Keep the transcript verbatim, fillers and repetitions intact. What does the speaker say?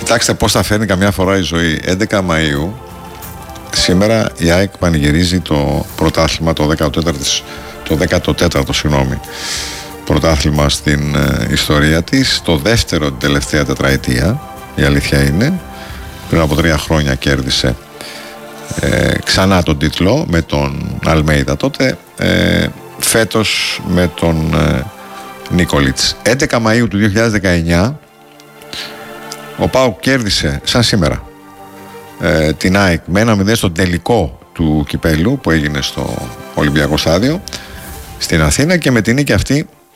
Κοιτάξτε πώς θα φέρνει καμιά φορά η ζωή. έντεκα Μαΐου, σήμερα η ΑΕΚ πανηγυρίζει το πρωτάθλημα, το δεκατέταρτο, το δεκατέταρτο συγγνώμη, πρωτάθλημα στην ε, ιστορία της, το δεύτερο την τελευταία τετραετία, η αλήθεια είναι. Πριν από τρία χρόνια κέρδισε ε, ξανά τον τίτλο με τον Αλμέιδα τότε, ε, φέτος με τον ε, Νίκολιτς. έντεκα Μαΐου του δύο χιλιάδες δεκαεννιά ο ΠΑΟΚ κέρδισε σαν σήμερα ε, την ΑΕΚ με ένα μηδέν στον τελικό του κυπέλου που έγινε στο Ολυμπιακό Στάδιο στην Αθήνα, και με την νίκη αυτή